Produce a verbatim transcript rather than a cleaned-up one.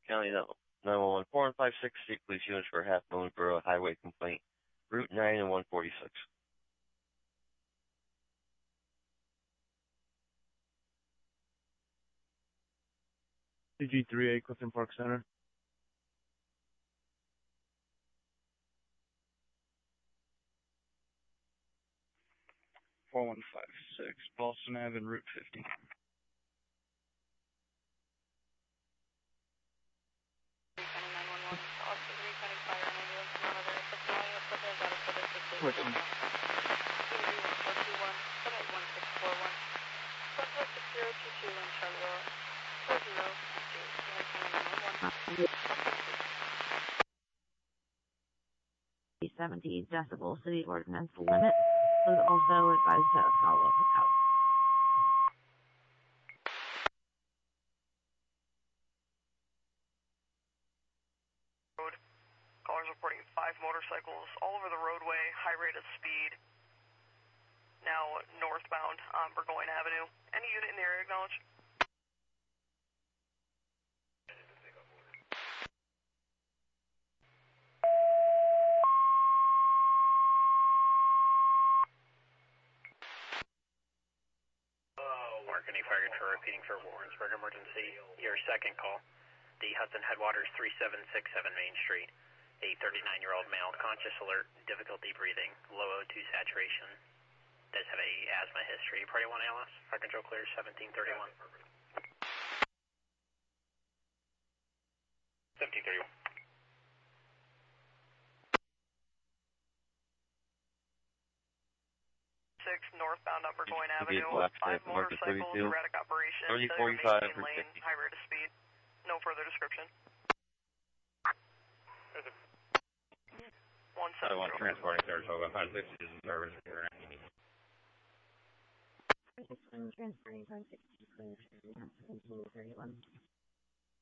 County nine one one. four and five six State Police units for a Half Moon Borough Highway complaint. Route nine and one forty-six. C G three A Clifton Park Center. four one five six Boston Avenue, Route fifty. Which one? seventy decibel city ordinance limit was also advised to follow up with house. Callers reporting five motorcycles all over the roadway, high rate of speed. Now northbound on Burgoyne Avenue. Any unit in the area acknowledged? Marconi Fire Control repeating for Warrensburg emergency. Your second call. The Hudson Headwaters three seven six seven Main Street. A thirty-nine-year-old male, conscious alert, difficulty breathing, low O two saturation. Does have a asthma history. Party one A L S. Fire Control clear seventeen thirty-one. seventeen thirty-one. six northbound on Burgoyne Be Avenue. left Five at Market motorcycles, thirty-two. erratic operation. thirty Cellular forty-five main for lane, fifty. high rate of speed. No further description. One I seven want zero. transporting Saratoga. Five six is in service. Transferring from sixty-three, thirty-one.